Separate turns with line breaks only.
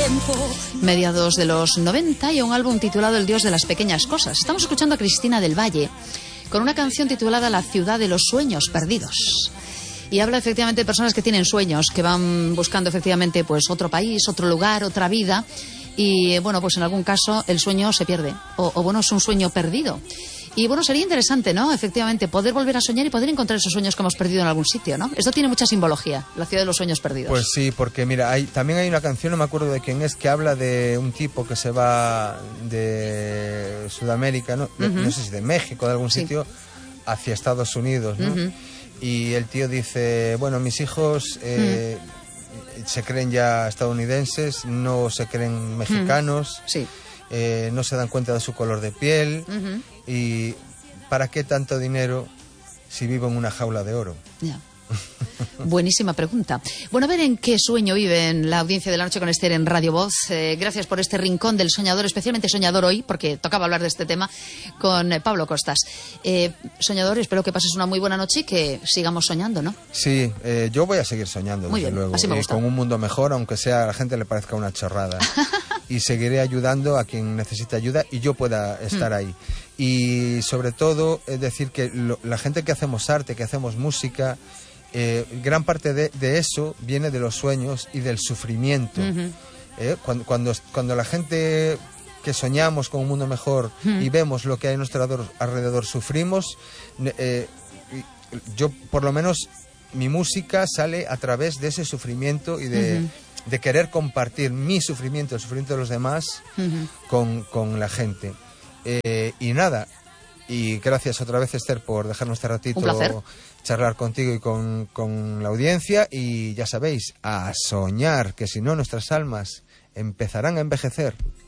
mediados de los 90, y un álbum titulado El Dios de las Pequeñas Cosas. Estamos escuchando a Cristina del Valle con una canción titulada La Ciudad de los Sueños Perdidos. Y habla efectivamente de personas que tienen sueños, que van buscando efectivamente pues otro país, otro lugar, otra vida. Y bueno, pues en algún caso el sueño se pierde. O bueno, es un sueño perdido. Y bueno, sería interesante, ¿no? Efectivamente, poder volver a soñar y poder encontrar esos sueños que hemos perdido en algún sitio, ¿no? Esto tiene mucha simbología, la ciudad de los sueños perdidos.
Pues sí, porque mira, también hay una canción, no me acuerdo de quién es, que habla de un tipo que se va de Sudamérica, ¿no? No sé si de México, de algún sitio, hacia Estados Unidos, ¿no? Y el tío dice, bueno, mis hijos se creen ya estadounidenses, no se creen mexicanos.
Sí.
No se dan cuenta de su color de piel. Y ¿para qué tanto dinero si vivo en una jaula de oro?
Ya. Buenísima pregunta. Bueno, a ver en qué sueño vive en la audiencia de la noche con Esther en Radio Voz. Gracias por este rincón del soñador, especialmente soñador hoy, porque tocaba hablar de este tema con Pablo Costas. Soñador, espero que pases una muy buena noche y que sigamos soñando, ¿no?
Sí, yo voy a seguir soñando,
muy
desde
bien,
luego,
así me gusta.
Con un mundo mejor, aunque sea a la gente le parezca una chorrada. Y seguiré ayudando a quien necesite ayuda y yo pueda estar ahí. Y sobre todo, es decir, que la gente que hacemos arte, que hacemos música, gran parte de eso viene de los sueños y del sufrimiento. Cuando la gente que soñamos con un mundo mejor y vemos lo que hay a nuestro alrededor sufrimos, yo por lo menos mi música sale a través de ese sufrimiento y de querer compartir mi sufrimiento, el sufrimiento de los demás con la gente. Y nada, y gracias otra vez, Esther, por dejarnos este ratito charlar contigo y con la audiencia. Y ya sabéis, a soñar, que si no nuestras almas empezarán a envejecer.